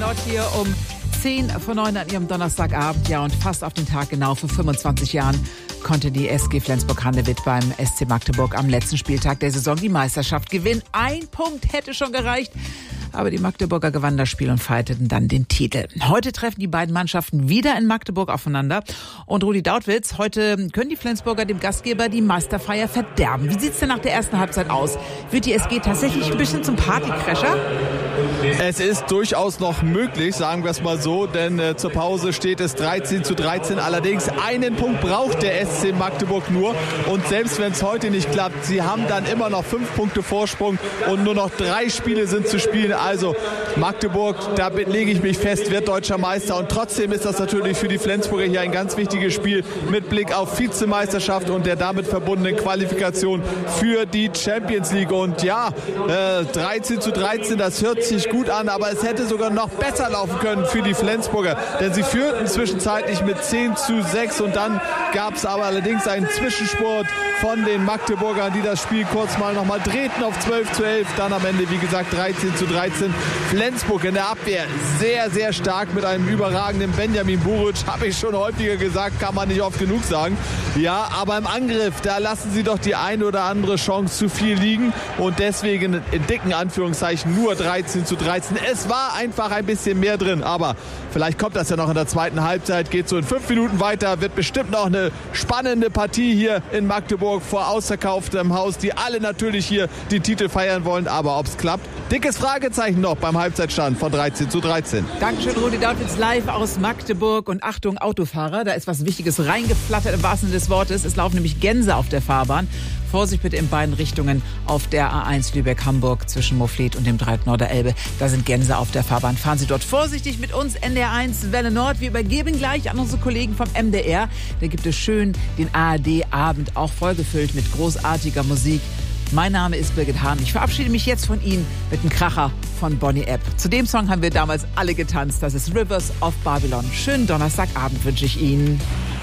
Lord hier um 8:50 an ihrem Donnerstagabend. Ja, und fast auf den Tag genau vor 25 Jahren konnte die SG Flensburg-Handewitt beim SC Magdeburg am letzten Spieltag der Saison die Meisterschaft gewinnen. Ein Punkt hätte schon gereicht. Aber die Magdeburger gewannen das Spiel und feierten dann den Titel. Heute treffen die beiden Mannschaften wieder in Magdeburg aufeinander. Und Rudi Dautwitz, heute können die Flensburger dem Gastgeber die Meisterfeier verderben. Wie sieht's denn nach der ersten Halbzeit aus? Wird die SG tatsächlich ein bisschen zum Partycrasher? Es ist durchaus noch möglich, sagen wir es mal so, denn zur Pause steht es 13:13. Allerdings einen Punkt braucht der SC Magdeburg nur. Und selbst wenn es heute nicht klappt, sie haben dann immer noch 5 Punkte Vorsprung und nur noch 3 Spiele sind zu spielen. Also Magdeburg, da lege ich mich fest, wird deutscher Meister. Und trotzdem ist das natürlich für die Flensburger hier ein ganz wichtiges Spiel mit Blick auf Vizemeisterschaft und der damit verbundenen Qualifikation für die Champions League. Und ja, 13:13, das hört sich gut an, aber es hätte sogar noch besser laufen können für die Flensburger. Denn sie führten zwischenzeitlich mit 10:6 und dann gab es aber allerdings einen Zwischenspurt von den Magdeburgern, die das Spiel kurz mal nochmal drehten auf 12:11. Dann am Ende, wie gesagt, 13:13. Flensburg in der Abwehr sehr, sehr stark mit einem überragenden Benjamin Buric. Habe ich schon häufiger gesagt, kann man nicht oft genug sagen. Ja, aber im Angriff, da lassen sie doch die eine oder andere Chance zu viel liegen. Und deswegen in dicken Anführungszeichen nur 13:13. Es war einfach ein bisschen mehr drin. Aber vielleicht kommt das ja noch in der zweiten Halbzeit. Geht so in 5 Minuten weiter. Wird bestimmt noch eine spannende Partie hier in Magdeburg vor ausverkauftem Haus, die alle natürlich hier die Titel feiern wollen. Aber ob es klappt, dickes Fragezeichen noch beim Halbzeitstand von 13:13. Dankeschön, Rudi Dautwitz, live aus Magdeburg. Und Achtung, Autofahrer, da ist was Wichtiges reingeflattert im wahrsten Sinne des Wortes. Es laufen nämlich Gänse auf der Fahrbahn. Vorsicht bitte in beiden Richtungen auf der A1 Lübeck-Hamburg zwischen Moorfleet und dem Dreiecknorder Elbe. Da sind Gänse auf der Fahrbahn. Fahren Sie dort vorsichtig mit uns, NDR 1 Welle Nord. Wir übergeben gleich an unsere Kollegen vom MDR. Da gibt es schön den ARD-Abend, auch vollgefüllt mit großartiger Musik. Mein Name ist Birgit Hahn. Ich verabschiede mich jetzt von Ihnen mit einem Kracher von Bonnie Epp. Zu dem Song haben wir damals alle getanzt. Das ist Rivers of Babylon. Schönen Donnerstagabend wünsche ich Ihnen.